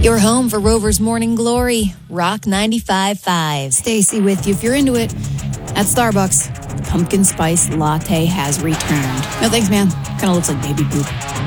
Your home for Rover's Morning Glory, Rock 95.5. Stacy with you if you're into it. At Starbucks, the pumpkin spice latte has returned. No thanks, man. Kind of looks like baby poop.